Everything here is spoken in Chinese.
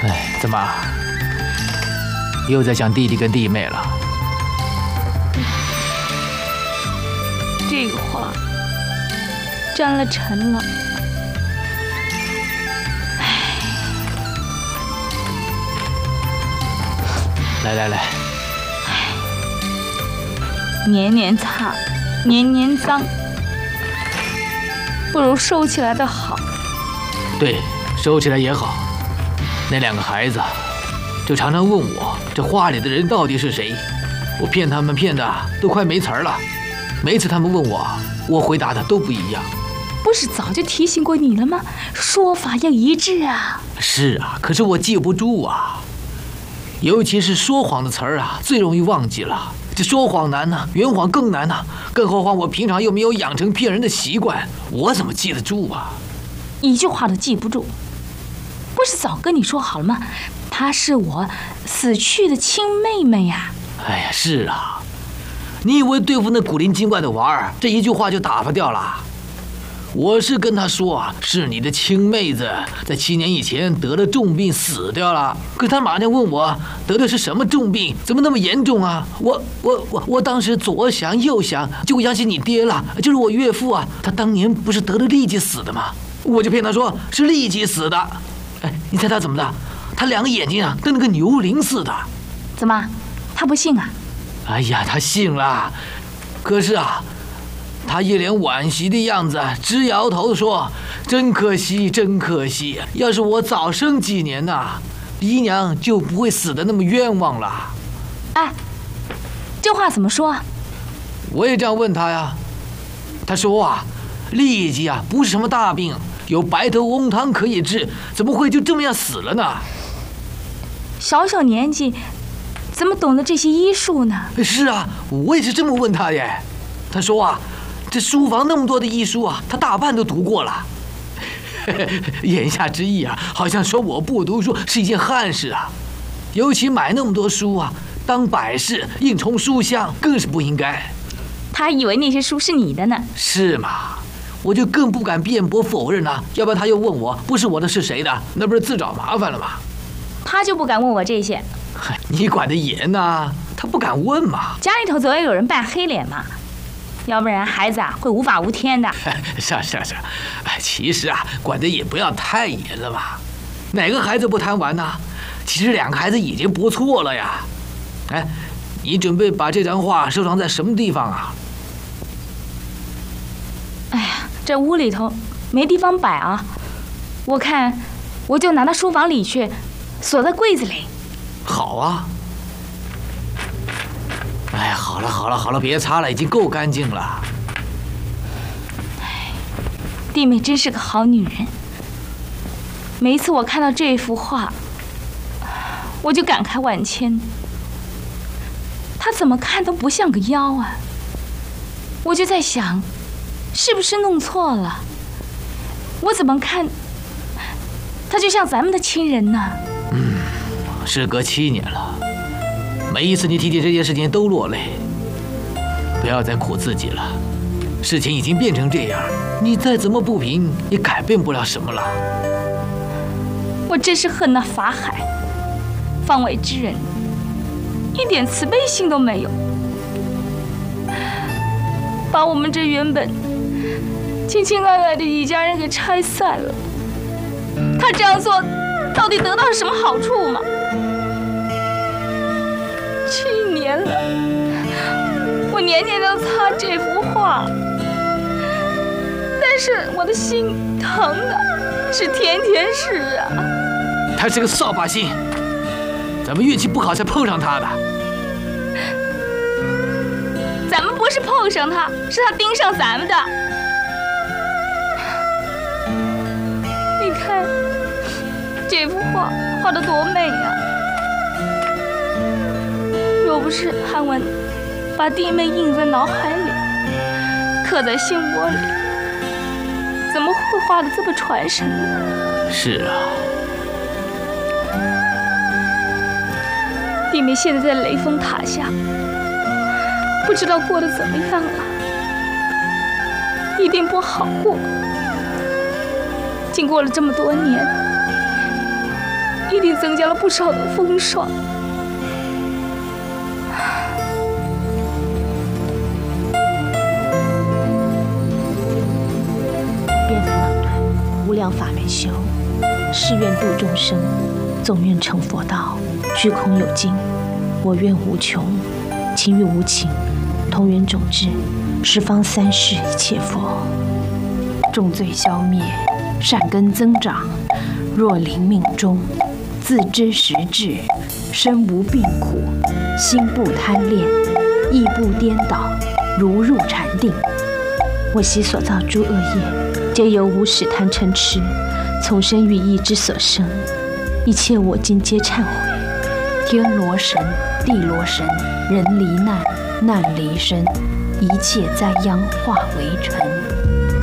哎，怎么又在想弟弟跟弟妹了？ 这个话沾了尘了。 来， 年年擦，年年脏，不如收起来的好。 对，收起来也好。那2个孩子就常常问我，这画里的人到底是谁？我骗他们骗的都快没词儿了。每次他们问我，我回答的都不一样。 不是早就提醒过你了吗？说法要一致啊。 是啊，可是我记不住啊。尤其是说谎的词儿啊，最容易忘记了。这说谎难呢，圆谎更难呢。更何况我平常又没有养成骗人的习惯，我怎么记得住啊？ 一句话都记不住。不是早跟你说好了吗？她是我死去的亲妹妹呀。 哎呀，是啊。你以为对付那古灵精怪的娃儿，这一句话就打发掉了？我是跟他说啊，是你的亲妹子在7年以前得了重病死掉了。可他马上问我得的是什么重病，怎么那么严重啊？我当时左想右想，就想起你爹了，就是我岳父啊，他当年不是得了痢疾死的吗？我就骗他说是痢疾死的。哎，你猜他怎么的？他2个眼睛啊，跟那个牛铃似的。 怎么，他不信啊？ 哎呀，他信了，可是啊，他一脸惋惜的样子，直摇头说：“真可惜，真可惜！要是我早生几年呐，姨娘就不会死得那么冤枉了。” 哎，这话怎么说啊？ 我也这样问他呀。他说啊，痢疾啊不是什么大病，有白头翁汤可以治，怎么会就这么样死了呢？ 小小年纪，怎么懂得这些医术呢？ 是啊，我也是这么问他耶。他说啊，这书房那么多的医书啊，他大半都读过了。言下之意啊，好像说我不读书是一件憾事啊。尤其买那么多书啊，当摆饰硬充书香，更是不应该。 他以为那些书是你的呢。 是嘛？我就更不敢辩驳否认啊，要不然他又问我不是我的是谁的，那不是自找麻烦了吗？ 他就不敢问我这些。 你管得严呐，他不敢问嘛。 家里头总要有人扮黑脸嘛，要不然孩子啊会无法无天的。 是啊，哎，其实啊，管得也不要太严了嘛。哪个孩子不贪玩呢？其实2个孩子已经不错了呀。哎，你准备把这张画收藏在什么地方啊？ 哎呀，这屋里头没地方摆啊，我看我就拿到书房里去，锁在柜子里。 好啊。哎，好了，别擦了，已经够干净了。 弟妹真是个好女人。每一次我看到这幅画，我就感慨万千。她怎么看都不像个妖啊！我就在想，是不是弄错了？我怎么看，她就像咱们的亲人呢？ 事隔7年了，每一次你提起这件事情都落泪。不要再苦自己了，事情已经变成这样，你再怎么不平也改变不了什么了。 我真是恨那法海，方伟之人一点慈悲心都没有，把我们这原本情情爱爱的一家人给拆散了。他这样做到底得到了什么好处吗？7年了，我年年都擦这幅画，但是我的心疼的是天天是啊。 他是个扫把星，咱们运气不好才碰上他的。 咱们不是碰上他，是他盯上咱们的。你看这幅画画得多美啊！若不是汉文把弟妹印在脑海里，刻在心窝里，怎么会画得这么传神呢？ 是啊。 弟妹现在在雷峰塔下，不知道过得怎么样了，一定不好过。经过了这么多年，一定定增加了不少的风霜。 辩才能断，无量法门修，誓愿度众生，总愿成佛道。虚空有尽，我愿无穷。情与无情，同源种智，十方三世一切佛。重罪消灭，善根增长。若临命终，自知时至，身无病苦，心不贪恋，意不颠倒，如入禅定。我昔所造诸恶业，皆由无始贪嗔痴，从生于意之所生，一切我今皆忏悔。天罗神，地罗神，人离难，难离身，一切灾殃化为尘。